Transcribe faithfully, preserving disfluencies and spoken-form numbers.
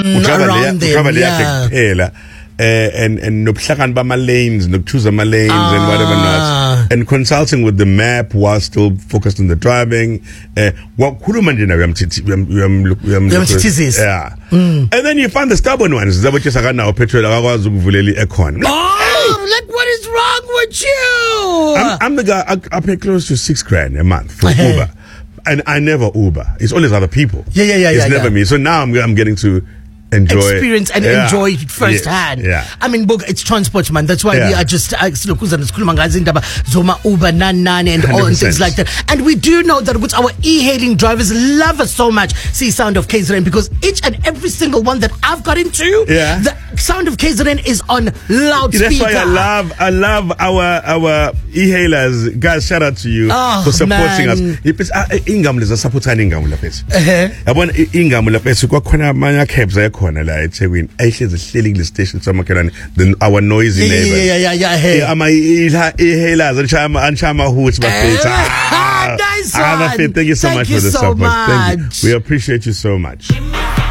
around them, yeah. Uh, and and nobuhlakani bama lanes, nokuchuza ma lanes ah. and whatever not, and consulting with the map while still focused on the driving. Uh, yeah. Mm. And then you find the stubborn ones. That what you say now? Petrol. Oh, like what is wrong with you? I'm, I'm the guy. I, I pay close to six grand a month for uh-huh. Uber, and I never Uber. It's always other people. Yeah, yeah, yeah. It's yeah, never yeah. me. So now I'm I'm getting to enjoy experience and yeah. enjoy it firsthand. Yeah. yeah. I mean, book it's transport, man. That's why yeah. we are just uh, Zoma Uber Nan Nan and all and things like that. And we do know that with our e-hailing drivers love us so much. See Sound of K Z N, because each and every single one that I've got into, yeah. the Sound of K Z N is on loudspeaker. That's why I love I love our our e-hailers. Guys, shout out to you oh, for supporting man. us. It's ingam leza supporting ingam lapha. Yabona ingam lapha kwakhona amanye cabs ayakhona la eThekwini ayihlezi hleling le station samakhelwane then our noisy yeah, neighbors. Yeah, yeah, yeah, yeah. yeah. Ama e-hailers anchama anchama hoots bafethu. Nice one. Thank you so Thank much you for the so support. much. Thank you. We appreciate you so much.